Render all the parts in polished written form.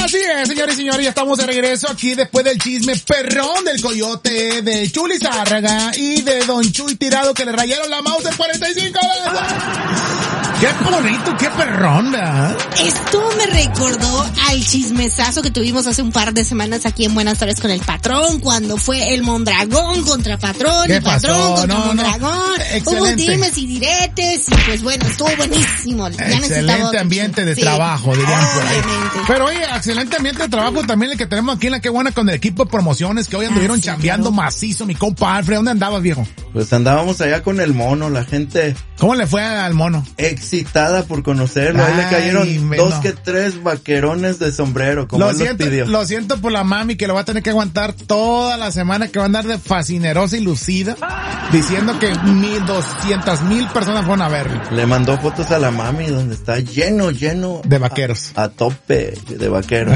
Así es, señores y señores, ya estamos de regreso aquí después del chisme perrón del Coyote, de Chuli Zárraga y de Don Chuy Tirado que le rayaron la mouse en 45 veces. Qué bonito, qué perrón, ¿verdad? Esto me recordó al chismesazo que tuvimos hace un par de semanas aquí en Buenas Tardes con el Patrón, cuando fue el Mondragón contra Patrón, y Patrón contra Mondragón. Hubo dimes y diretes, y pues bueno, estuvo buenísimo. Ya excelente ambiente de trabajo, dirían por ahí. Pero oye, excelente ambiente de trabajo también el que tenemos aquí en La Qué Buena con el equipo de promociones que hoy anduvieron chambeando macizo, mi compa Alfred. ¿Dónde andabas, viejo? Pues andábamos allá con el mono, la gente. ¿Cómo le fue al mono? Excitada por conocerlo. Ahí le cayeron 2 que 3 vaquerones de sombrero, como él nos pidió. Lo siento por la mami que lo va a tener que aguantar toda la semana, que va a andar de fascinerosa y lucida, diciendo que 200,000 personas fueron a verlo. Le mandó fotos a la mami donde está lleno de vaqueros. A tope de vaqueros.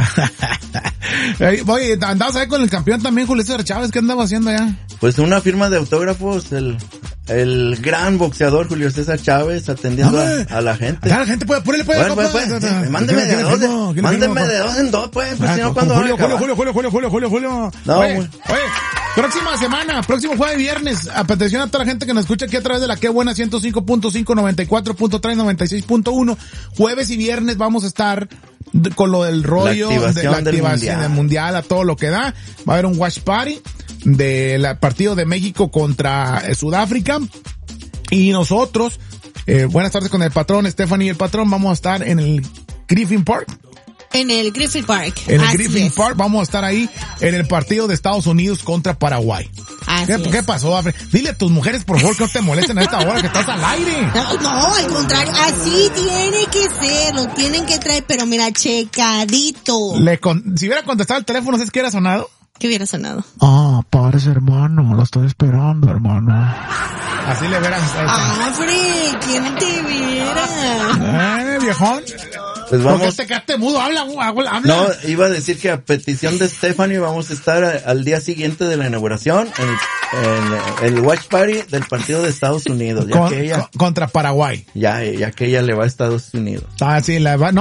Oye, andabas ahí con el campeón también, Julio César Chávez. ¿Qué andaba haciendo allá? Pues una firma de autógrafos, el gran boxeador Julio César Chávez atendiendo a la gente. La gente puede. Mándeme de 2 en 2, pues, si no, cuando Julio. No, oye, próxima semana, próximo jueves y viernes, atención a toda la gente que nos escucha aquí a través de La Qué Buena 105.5, 94.3, 96.1. Jueves y viernes vamos a estar con lo del rollo de la activación del mundial, a todo lo que da. Va a haber un watch party del partido de México contra Sudáfrica. Y nosotros, buenas tardes con el Patrón, Stephanie y el Patrón, vamos a estar en el Griffin Park. En el Griffin Park. Park vamos a estar ahí en el partido de Estados Unidos contra Paraguay. ¿Qué pasó, Alfred? Dile a tus mujeres, por favor, que no te molesten a esta hora que estás al aire. No, al contrario, así tiene que ser, lo tienen que traer, pero mira, checadito. Si hubiera contestado el teléfono, ¿sabes qué hubiera sonado? ¿Qué hubiera sonado? Parece, hermano, lo estoy esperando, hermano. Así le verás. Alfred, ¿quién te viera? Viejón. Pues vamos. ¿Por qué te quedaste mudo? Habla. No, iba a decir que a petición de Stephanie vamos a estar al día siguiente de la inauguración en el watch party del partido de Estados Unidos. Contra Paraguay. Ya que ella le va a Estados Unidos. Sí, le va a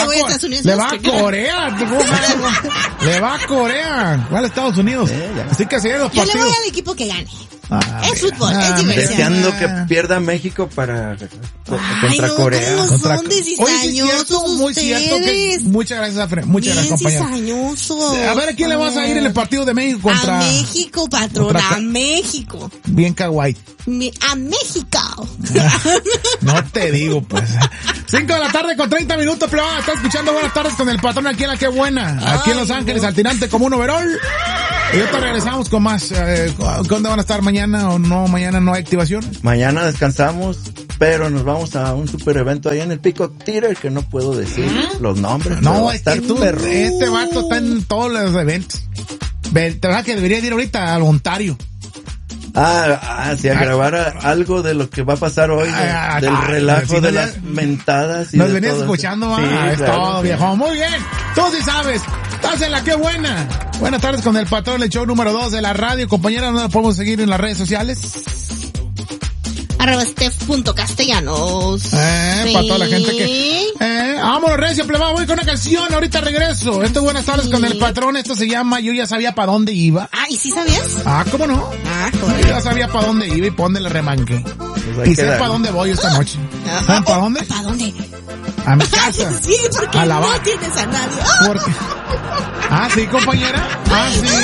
Corea. Le va a Corea. ¿Cuál Estados Unidos? Así que así es los partidos. Yo le voy al equipo que gane. Es fútbol, es diversión. Deseando que pierda México contra Corea. Son cizañosos muy cierto que, muchas gracias, Afre. Muchas gracias, compañero. Cizañosos. A ver, ¿a quién le vas a ir en el partido de México contra? A México, patrón, a México. Bien kawaii. A México. No te digo, pues. 5 de la tarde con 30 minutos, pero está escuchando Buenas Tardes con el Patrón aquí en La Qué Buena. Aquí en Los Ángeles, al tirante como un overall. Y ahorita regresamos con más. ¿Dónde van a estar mañana o no? Mañana no hay activación. Mañana descansamos, pero nos vamos a un super evento ahí en el Peacock Theater, que no puedo decir los nombres. No, este vato está en todos los eventos. Te vas a que deberías ir ahorita al Ontario. Sí, a grabar algo de lo que va a pasar hoy, del relajo de las mentadas. Nos venías escuchando, es todo, viejo. Muy bien, tú sí sabes. Estás en La Qué Buena. Buenas tardes con el Patrón, el show número 2 de la radio. Compañera, ¿no la podemos seguir en las redes sociales? @steph.castellanos. Para toda la gente que... vámonos, recio, plebado, voy con una canción, ahorita regreso. Esto es Buenas Tardes con el Patrón, esto se llama Yo ya sabía para dónde iba. ¿Y sí sabías? ¿Cómo no? Joder. Yo ya sabía para dónde iba y para dónde le remanqué. Pues y sé para dónde voy esta noche. ¿Saben para dónde? ¿Para dónde? A mi casa. Sí, porque a no tienes a nadie. Porque... sí, compañera. Sí.